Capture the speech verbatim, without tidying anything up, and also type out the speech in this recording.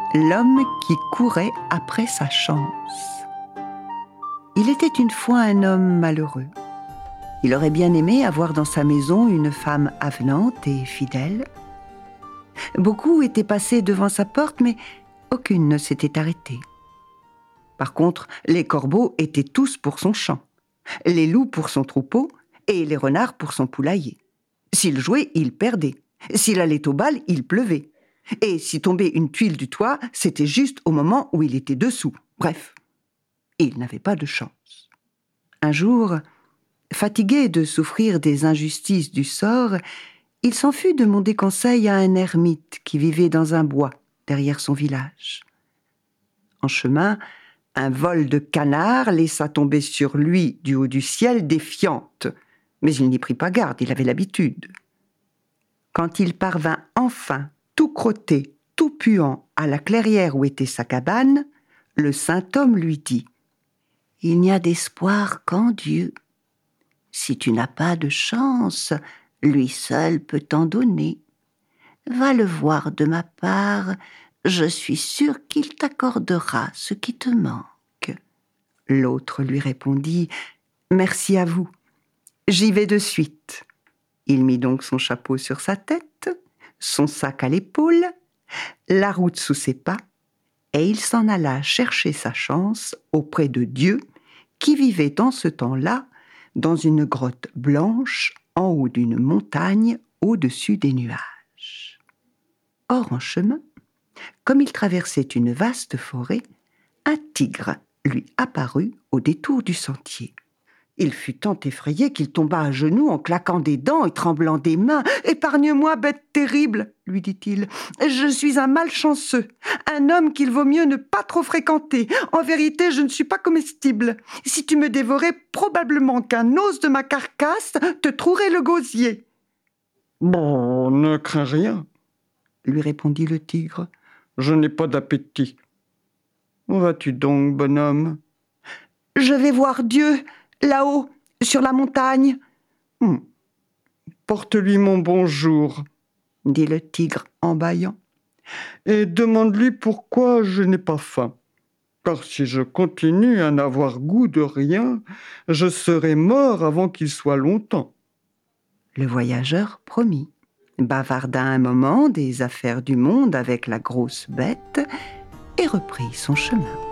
L'homme qui courait après sa chance. Il était une fois un homme malheureux. Il aurait bien aimé avoir dans sa maison une femme avenante et fidèle. Beaucoup étaient passés devant sa porte, mais aucune ne s'était arrêtée. Par contre, les corbeaux étaient tous pour son champ, les loups pour son troupeau et les renards pour son poulailler. S'il jouait, il perdait. S'il allait au bal, il pleuvait. Et si tombait une tuile du toit, c'était juste au moment où il était dessous. Bref, il n'avait pas de chance. Un jour, fatigué de souffrir des injustices du sort, il s'en fut demander conseil à un ermite qui vivait dans un bois derrière son village. En chemin, un vol de canards laissa tomber sur lui du haut du ciel des fientes, mais il n'y prit pas garde, il avait l'habitude. Quand il parvint enfin, tout crotté, tout puant, à la clairière où était sa cabane, le saint homme lui dit « Il n'y a d'espoir qu'en Dieu. Si tu n'as pas de chance, lui seul peut t'en donner. Va le voir de ma part, je suis sûre qu'il t'accordera ce qui te manque. » L'autre lui répondit « Merci à vous, j'y vais de suite. » Il mit donc son chapeau sur sa tête, son sac à l'épaule, la route sous ses pas, et il s'en alla chercher sa chance auprès de Dieu, qui vivait en ce temps-là dans une grotte blanche en haut d'une montagne au-dessus des nuages. Or, en chemin, comme il traversait une vaste forêt, un tigre lui apparut au détour du sentier. Il fut tant effrayé qu'il tomba à genoux en claquant des dents et tremblant des mains. « Épargne-moi, bête terrible !» lui dit-il. « Je suis un malchanceux, un homme qu'il vaut mieux ne pas trop fréquenter. En vérité, je ne suis pas comestible. Si tu me dévorais, probablement qu'un os de ma carcasse te trouerait le gosier. »« Bon, ne crains rien, » lui répondit le tigre. « Je n'ai pas d'appétit. Où vas-tu donc, bonhomme ?»« Je vais voir Dieu, là-haut, sur la montagne. Hum. »« Porte-lui mon bonjour, » dit le tigre en bâillant. « Et demande-lui pourquoi je n'ai pas faim. Car si je continue à n'avoir goût de rien, je serai mort avant qu'il soit longtemps. » Le voyageur promit, bavarda un moment des affaires du monde avec la grosse bête et reprit son chemin.